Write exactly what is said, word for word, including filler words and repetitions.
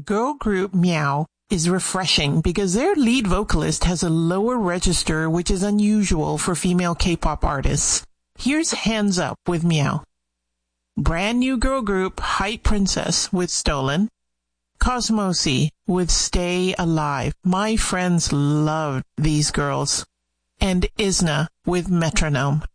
Girl group Meow is refreshing because their lead vocalist has a lower register, which is unusual for female K-pop artists. Here's Hands Up with Meow. Brand new girl group Hype Princess with Stolen. Cosmosi with Stay Alive. My friends loved these girls. And Isna with Metronome.